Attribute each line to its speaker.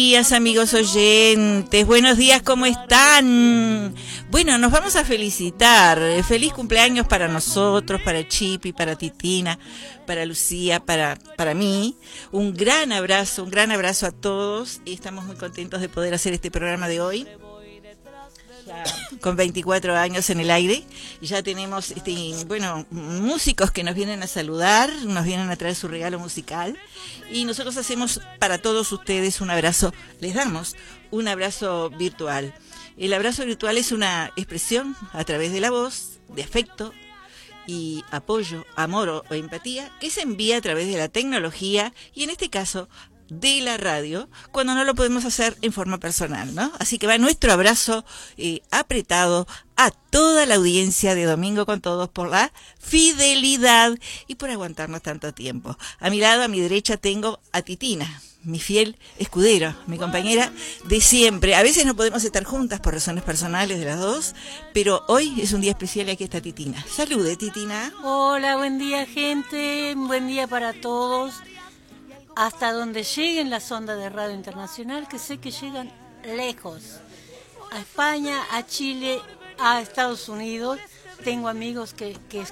Speaker 1: Días, amigos oyentes, buenos días, ¿cómo están? Bueno, nos vamos a felicitar. Feliz cumpleaños para nosotros, para Chipi, para Titina, para Lucía, para mí. Un gran abrazo a todos y estamos muy contentos de poder hacer este programa de hoy. Ya con 24 años en el aire, y ya tenemos músicos que nos vienen a saludar, nos vienen a traer su regalo musical, y nosotros hacemos para todos ustedes un abrazo, les damos un abrazo virtual. El abrazo virtual es una expresión a través de la voz, de afecto y apoyo, amor o empatía, que se envía a través de la tecnología, y en este caso de la radio, cuando no lo podemos hacer en forma personal, ¿no? Así que va nuestro abrazo apretado a toda la audiencia de Domingo con Todos por la fidelidad y por aguantarnos tanto tiempo. A mi lado, a mi derecha, tengo a Titina, mi fiel escudero, mi compañera de siempre. A veces no podemos estar juntas por razones personales de las dos, pero hoy es un día especial y aquí está Titina. Salude, Titina.
Speaker 2: Hola, buen día, gente. Buen día para todos. Hasta donde lleguen las ondas de Radio Internacional, que sé que llegan lejos. A España, a Chile, a Estados Unidos. Tengo amigos que